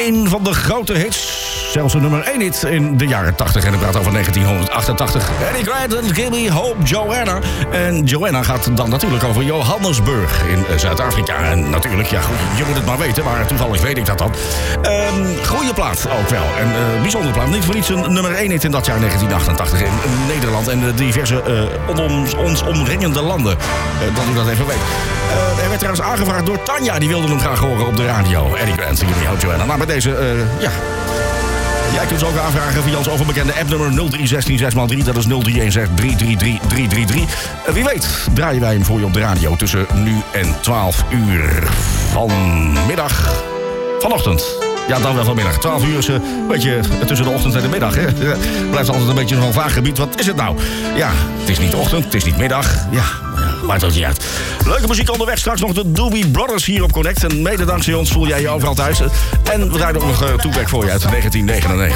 een van de grote hits. Zelfs een nummer 1 hit in de jaren 80. En ik praat over 1988. Eddie Grant en Give Me Hope, Joanna. En Joanna gaat dan natuurlijk over Johannesburg in Zuid-Afrika. En natuurlijk, ja, je moet het maar weten, maar toevallig weet ik dat dan. Goeie plaat ook wel. En bijzondere plaat. Niet voor niets een nummer 1 hit in dat jaar 1988 in Nederland. En de diverse ons omringende landen. Dat u dat even weet. Er werd trouwens aangevraagd door Tanja. Die wilde hem graag horen op de radio. Eddie Grant, Give Me Hope, Joanna. Nou, bij deze, ja... Jij kunt ons ook aanvragen via ons overbekende appnummer 0316 6x3. Dat is 0316 333 333. Wie weet draaien wij hem voor je op de radio tussen nu en 12 uur vanochtend. Ja, dan wel vanmiddag. 12 uur is een beetje tussen de ochtend en de middag. Hè? Blijft altijd een beetje zo'n vaag gebied. Wat is het nou? Ja, het is niet ochtend, het is niet middag. Ja, maakt het niet uit. Leuke muziek onderweg. Straks nog de Doobie Brothers hier op Connect. En mede dankzij ons voel jij je overal thuis. En we draaien ook nog Tupac voor je uit 1999.